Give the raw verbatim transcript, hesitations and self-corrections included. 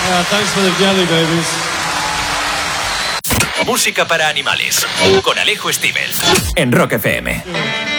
Yeah, thanks for the jelly, babies. Música para animales, con Alejo Stevens, en Rock F M.